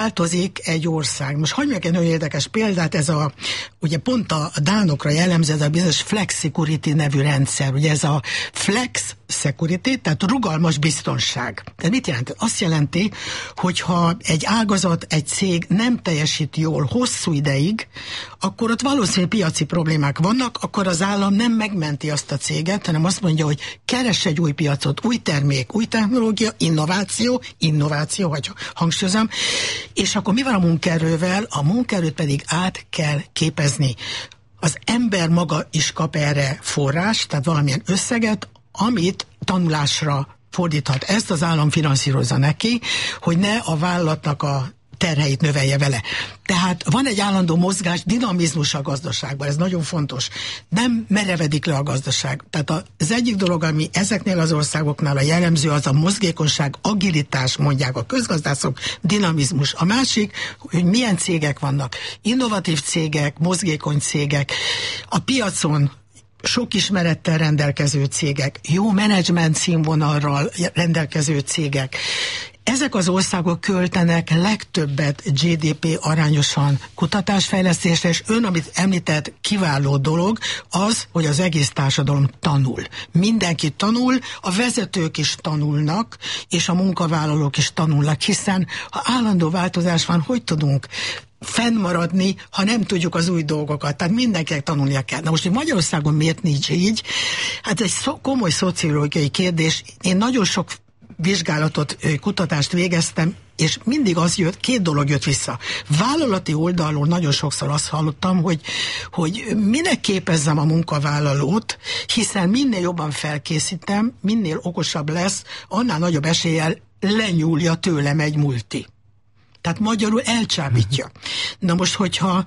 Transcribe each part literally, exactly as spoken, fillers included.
változik egy ország. Most hagyj meg egy nagyon érdekes példát, ez a, ugye pont a dánokra jellemző, ez a bizonyos flex security nevű rendszer. Ugye ez a flex security, tehát rugalmas biztonság. Ez mit jelent? Azt jelenti, hogyha egy ágazat, egy cég nem teljesít jól hosszú ideig, akkor ott valószínűleg piaci problémák vannak, akkor az állam nem megmenti azt a céget, hanem azt mondja, hogy keress egy új piacot, új termék, új technológia, innováció, innováció, vagy hangsúlyozom, és akkor mi van a munkaerővel? A munkaerőt pedig át kell képezni. Az ember maga is kap erre forrás, tehát valamilyen összeget, amit tanulásra fordíthat. Ezt az állam finanszírozza neki, hogy ne a vállalatnak a terheit növelje vele. Tehát van egy állandó mozgás, dinamizmus a gazdaságban, ez nagyon fontos. Nem merevedik le a gazdaság. Tehát az egyik dolog, ami ezeknél az országoknál a jellemző, az a mozgékonyság, agilitás, mondják a közgazdászok, dinamizmus. A másik, hogy milyen cégek vannak. Innovatív cégek, mozgékony cégek. A piacon sok ismerettel rendelkező cégek, jó menedzsment színvonalral rendelkező cégek. Ezek az országok költenek legtöbbet gé dé pé arányosan kutatásfejlesztésre, és ön, amit említett, kiváló dolog az, hogy az egész társadalom tanul. Mindenki tanul, a vezetők is tanulnak, és a munkavállalók is tanulnak, hiszen ha állandó változás van, hogy tudunk fennmaradni, ha nem tudjuk az új dolgokat. Tehát mindenkinek tanulnia kell. Na most, hogy Magyarországon miért nincs így? Hát egy szó, komoly szociológiai kérdés. Én nagyon sok vizsgálatot, kutatást végeztem, és mindig az jött, két dolog jött vissza. Vállalati oldalról nagyon sokszor azt hallottam, hogy, hogy minek képezzem a munkavállalót, hiszen minél jobban felkészítem, minél okosabb lesz, annál nagyobb eséllyel lenyúlja tőlem egy multi. Tehát magyarul elcsábítja. Na most, hogyha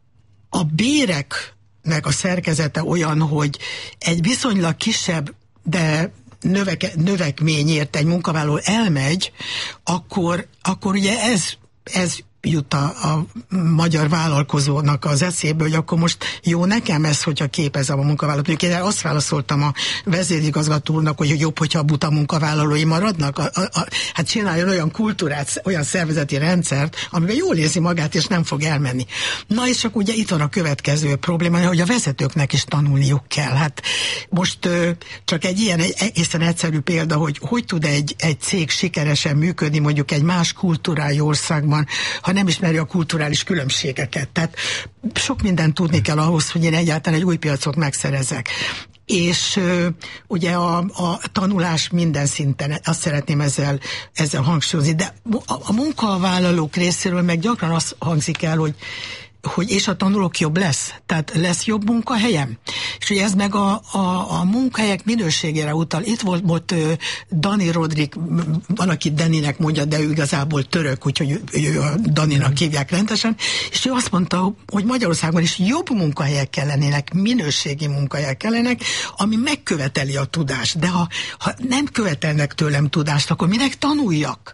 a béreknek a szerkezete olyan, hogy egy viszonylag kisebb, de növeke, növekményért egy munkavállaló elmegy, akkor, akkor ugye ez, ez jut a, a magyar vállalkozónak az eszébe, hogy akkor most jó nekem ez, hogyha képezem a munkavállalót. Én azt válaszoltam a vezérigazgató úrnak, hogy jobb, hogyha a buta munkavállalói maradnak. A, a, a, hát csináljon olyan kultúrát, olyan szervezeti rendszert, amiben jól érzi magát, és nem fog elmenni. Na és csak ugye itt van a következő probléma, hogy a vezetőknek is tanulniuk kell. Hát most csak egy ilyen egy egészen egyszerű példa, hogy hogy tud egy, egy cég sikeresen működni mondjuk egy más kultúrájú országban, ha nem ismeri a kulturális különbségeket. Tehát sok mindent tudni kell ahhoz, hogy én egyáltalán egy új piacot megszerezek. És uh, ugye a, a tanulás minden szinten, azt szeretném ezzel, ezzel hangsúlyozni, de a, a munkavállalók részéről meg gyakran azt hangzik el, hogy hogy és a tanulók jobb lesz, tehát lesz jobb munkahelyem. És ugye ez meg a, a, a munkahelyek minőségére utal. Itt volt, volt uh, Dani Rodrik, valaki Daninek mondja, de ő igazából török, úgyhogy ő, ő a Daninak hívják rendesen, és ő azt mondta, hogy Magyarországon is jobb munkahelyek kellenének, minőségi munkahelyek kellenek, ami megköveteli a tudást. De ha, ha nem követelnek tőlem tudást, akkor minek tanuljak?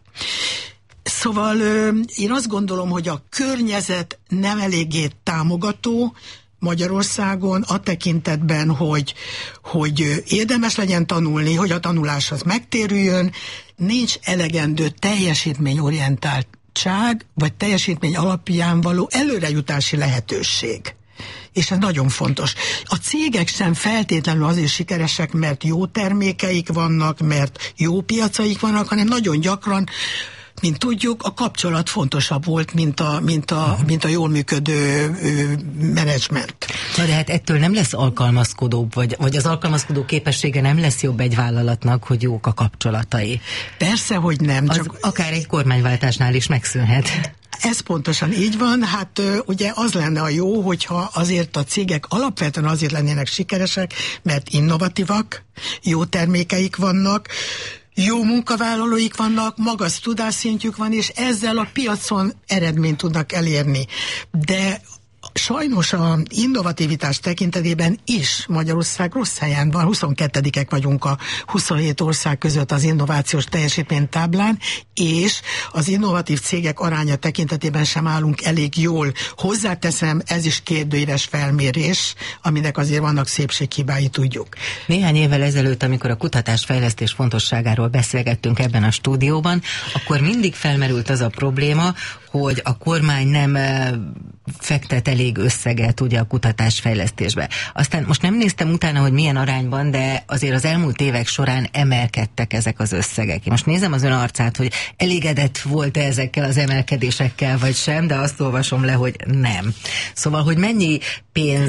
Szóval én azt gondolom, hogy a környezet nem eléggé támogató Magyarországon a tekintetben, hogy, hogy érdemes legyen tanulni, hogy a tanulás az megtérüljön, nincs elegendő teljesítményorientáltság, vagy teljesítmény alapján való előrejutási lehetőség. És ez nagyon fontos. A cégek sem feltétlenül azért sikeresek, mert jó termékeik vannak, mert jó piacaik vannak, hanem nagyon gyakran, mint tudjuk, a kapcsolat fontosabb volt, mint a, mint a, mint a jól működő menedzsment. Na de hát ettől nem lesz alkalmazkodóbb, vagy, vagy az alkalmazkodó képessége nem lesz jobb egy vállalatnak, hogy jók a kapcsolatai. Persze, hogy nem. Az csak akár egy kormányváltásnál is megszűnhet. Ez pontosan így van, hát ugye az lenne a jó, hogyha azért a cégek alapvetően azért lennének sikeresek, mert innovatívak, jó termékeik vannak, jó munkavállalóik vannak, magas tudásszintjük van, és ezzel a piacon eredményt tudnak elérni. De sajnos a innovativitás tekintetében is Magyarország rossz helyen van, huszonkettedikek vagyunk a huszonhét ország között az innovációs teljesítménytáblán, és az innovatív cégek aránya tekintetében sem állunk elég jól. Hozzáteszem, ez is kérdőíves felmérés, aminek azért vannak szépséghibái, tudjuk. Néhány évvel ezelőtt, amikor a kutatásfejlesztés fontosságáról beszélgettünk ebben a stúdióban, akkor mindig felmerült az a probléma, hogy a kormány nem fektet elég összeget ugye a kutatásfejlesztésbe. Aztán most nem néztem utána, hogy milyen arányban, de azért az elmúlt évek során emelkedtek ezek az összegek. Én most nézem az ön arcát, hogy elégedett volt-e ezekkel az emelkedésekkel, vagy sem, de azt olvasom le, hogy nem. Szóval, hogy mennyi pénz...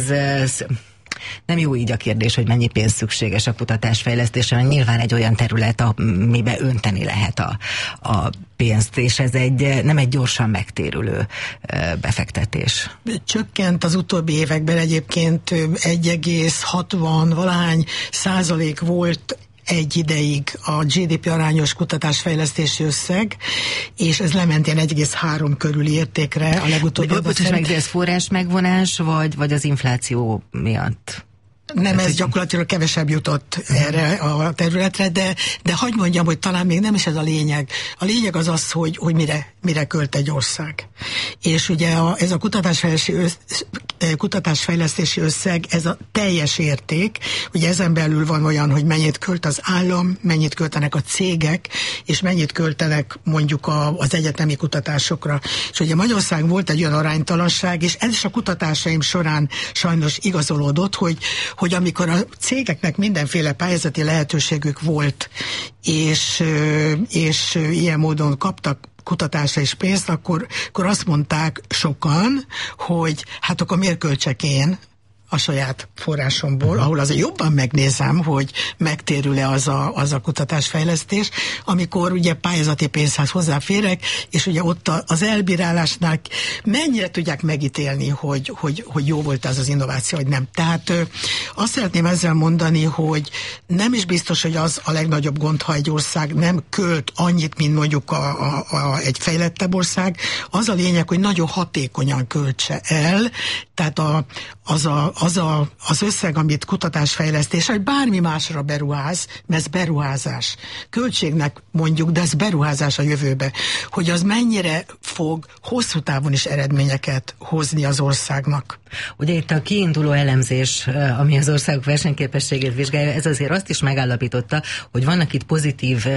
Nem jó így a kérdés, hogy mennyi pénz szükséges a kutatásfejlesztésre, mert nyilván egy olyan terület, amiben önteni lehet a, a pénzt, és ez egy, nem egy gyorsan megtérülő befektetés. Csökkent az utóbbi években egyébként egy egész hatvan valahány százalék volt egy ideig a gé dé pé arányos kutatásfejlesztési összeg, és ez lement ilyen egy egész három körüli értékre a legutóbbi évben. Bocsás meg, de ez forrás megvonás, vagy, vagy az infláció miatt? Nem, ez gyakorlatilag kevesebb jutott erre a területre, de, de hagyd mondjam, hogy talán még nem is ez a lényeg. A lényeg az az, hogy, hogy mire, mire költ egy ország. És ugye a, ez a kutatásfejlesztési, össz, kutatásfejlesztési összeg, ez a teljes érték. Ugye ezen belül van olyan, hogy mennyit költ az állam, mennyit költenek a cégek, és mennyit költenek mondjuk a, az egyetemi kutatásokra. És ugye Magyarország volt egy olyan aránytalanság, és ez is a kutatásaim során sajnos igazolódott, hogy hogy amikor a cégeknek mindenféle pályázati lehetőségük volt, és, és ilyen módon kaptak kutatásra is pénzt, akkor, akkor azt mondták sokan, hogy hát akkor miért költsek én a saját forrásomból, ahol azért jobban megnézem, hogy megtérül-e az a, az a kutatásfejlesztés, amikor ugye pályázati pénzhez hozzáférek, és ugye ott az elbírálásnál mennyire tudják megítélni, hogy, hogy, hogy jó volt ez az innováció, vagy nem. Tehát ö, azt szeretném ezzel mondani, hogy nem is biztos, hogy az a legnagyobb gond, ha egy ország nem költ annyit, mint mondjuk a, a, a, egy fejlettebb ország. Az a lényeg, hogy nagyon hatékonyan költse el, tehát a, az a Az, a, az összeg, amit kutatásfejlesztés, vagy bármi másra beruház, mert ez beruházás. Költségnek mondjuk, de ez beruházás a jövőbe. Hogy az mennyire fog hosszú távon is eredményeket hozni az országnak. Ugye itt a kiinduló elemzés, ami az országok versenyképességét vizsgálja, ez azért azt is megállapította, hogy vannak itt pozitív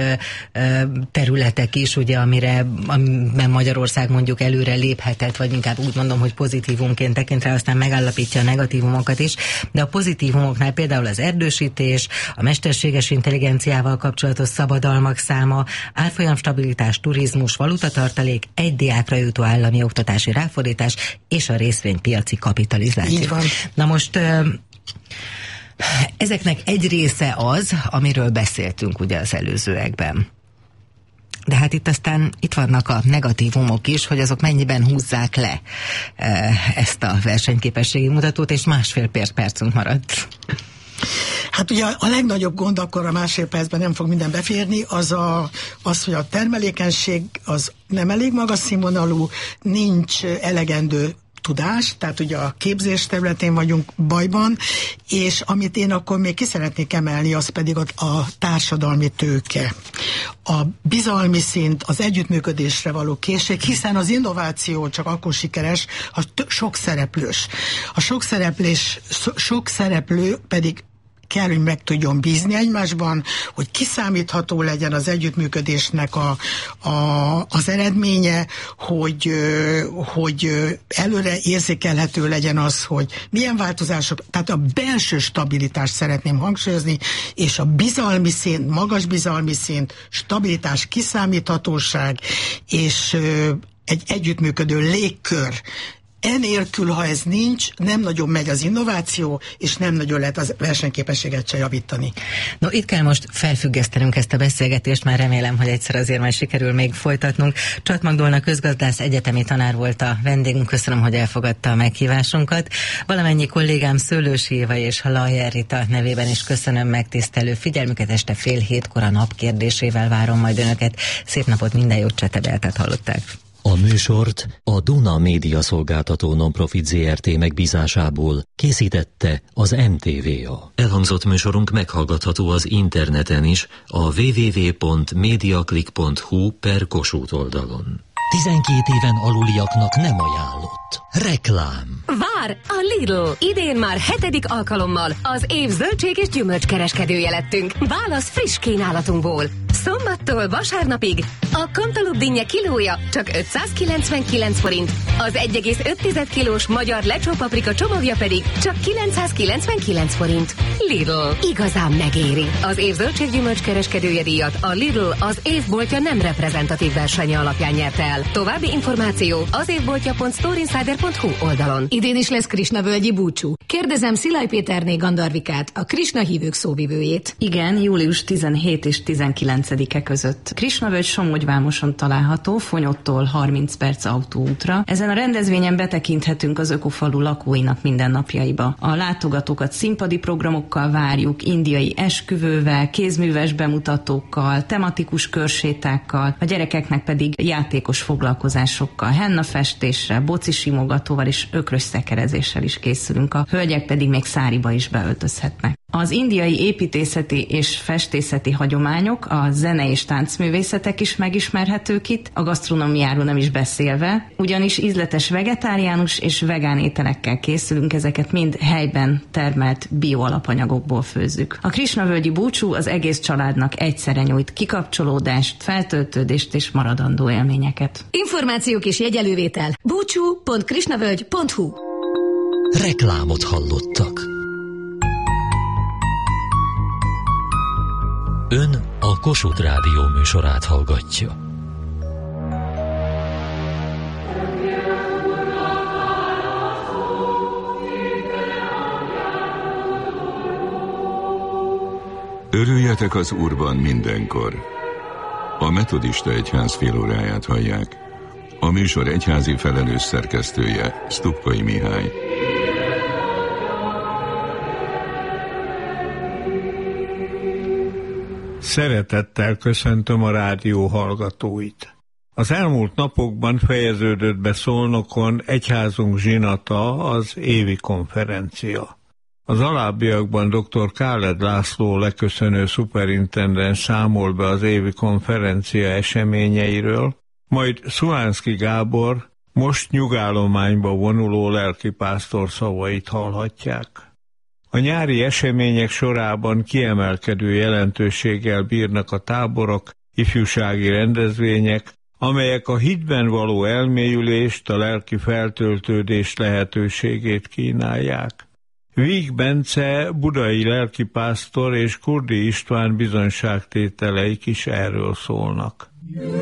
területek is, ugye, amire amiben Magyarország mondjuk előre léphetett, vagy inkább úgy mondom, hogy pozitívumként tekintve, aztán megállapítja a negatívumokat is, de a pozitívumoknál például az erdősítés, a mesterséges intelligenciával kapcsolatos szabadalmak száma, árfolyamstabilitás, turizmus, valutatartalék, egy diákra jutó állami oktatási ráfordítás és a részvénypiaci kapitalizáció. Így van. Na most ezeknek egy része az, amiről beszéltünk ugye az előzőekben. De hát itt aztán itt vannak a negatívumok is, hogy azok mennyiben húzzák le ezt a versenyképességi mutatót, és másfél percünk maradt. Hát ugye a legnagyobb gond, akkor a másfél percben nem fog minden beférni, az, a, az, hogy a termelékenység az nem elég magas színvonalú, nincs elegendő tudás, tehát ugye a képzés területén vagyunk bajban, és amit én akkor még ki szeretnék emelni, az pedig a, a társadalmi tőke. A bizalmi szint, az együttműködésre való készség, hiszen az innováció csak akkor sikeres, ha sok szereplős. A sok szereplés, sok szereplő pedig kell, hogy meg tudjon bízni egymásban, hogy kiszámítható legyen az együttműködésnek a, a, az eredménye, hogy, hogy előre érzékelhető legyen az, hogy milyen változások, tehát a belső stabilitást szeretném hangsúlyozni, és a bizalmi szint, magas bizalmi szint, stabilitás, kiszámíthatóság, és egy együttműködő légkör. Enélkül, ha ez nincs, nem nagyon megy az innováció, és nem nagyon lehet az versenyképességet se javítani. No, itt kell most felfüggesztenünk ezt a beszélgetést, már remélem, hogy egyszer azért majd sikerül még folytatnunk. Csat Magdolna közgazdász, egyetemi tanár volt a vendégünk, köszönöm, hogy elfogadta a meghívásunkat. Valamennyi kollégám Szőlősi Éva és Lajer Rita nevében is köszönöm megtisztelő figyelmüket, este fél hétkor a nap kérdésével várom majd önöket. Szép napot, minden jót, Csete Beltát hallották. A műsort a Duna Média Szolgáltató Nonprofit zé er té megbízásából készítette az em té vé á. Elhangzott műsorunk meghallgatható az interneten is a double-u double-u double-u pont mediaclick pont hu per Kossuth oldalon. tizenkét éven aluliaknak nem ajánlott. Reklám. Vár! A Lidl! Idén már hetedik alkalommal az év zöldség és gyümölcskereskedője lettünk. Válasz friss kínálatunkból. Szombattól vasárnapig a Cantaloupe dinnye kilója csak ötszázkilencvenkilenc forint, az egy egész öt kilós magyar lecsó paprika csomagja pedig csak kilencszázkilencvenkilenc forint. Lidl, igazán megéri. Az év zöldséggyümölcs kereskedője díjat a Lidl az évboltja nem reprezentatív versenye alapján nyerte el. További információ az évboltja pont storeinsider pont hu oldalon. Idén is lesz Krisnavölgyi búcsú. Kérdezem Szilágy Péterné Gandarvikát, a Krisna hívők szóvivőjét. Igen, július tizenhetedike és tizenkilencedike között. Krisnavölgy Somogyvámoson található, Fonyottól harminc perc autóútra. Ezen a rendezvényen betekinthetünk az ökofalu lakóinak mindennapjaiba. A látogatókat színpadi programokkal várjuk, indiai esküvővel, kézműves bemutatókkal, tematikus körsétákkal, a gyerekeknek pedig játékos foglalkozásokkal, hennafestéssel, bocisimogatóval és ökrös szekerezéssel is készülünk. A hölgyek pedig még száriba is beöltözhetnek. Az indiai építészeti és festészeti hagyományok, a zene és táncművészetek is megismerhetők itt, a gasztronómiáról nem is beszélve, ugyanis ízletes vegetáriánus és vegán ételekkel készülünk, ezeket mind helyben termelt bioalapanyagokból főzzük. A Krisnavölgyi búcsú az egész családnak egyszerre nyújt kikapcsolódást, feltöltődést és maradandó élményeket. Információk és jegyelővétel búcsú pont krisnavölgy pont hu. Reklámot hallottak. Ön a Kossuth Rádió műsorát hallgatja. Örüljetek az Úrban mindenkor. A metodista egyház félóráját hallják. A műsor egyházi felelős szerkesztője Stupkai Mihály. Szeretettel köszöntöm a rádió hallgatóit. Az elmúlt napokban fejeződött be Szolnokon egyházunk zsinata, az évi konferencia. Az alábbiakban dr. Káled László leköszönő szuperintendens számol be az évi konferencia eseményeiről, majd Szuhánszky Gábor most nyugállományba vonuló lelkipásztor szavait hallhatják. A nyári események sorában kiemelkedő jelentőséggel bírnak a táborok, ifjúsági rendezvények, amelyek a hitben való elmélyülést, a lelki feltöltődést lehetőségét kínálják. Víg Bence, budai lelkipásztor és Kurdi István bizonyságtételeik is erről szólnak.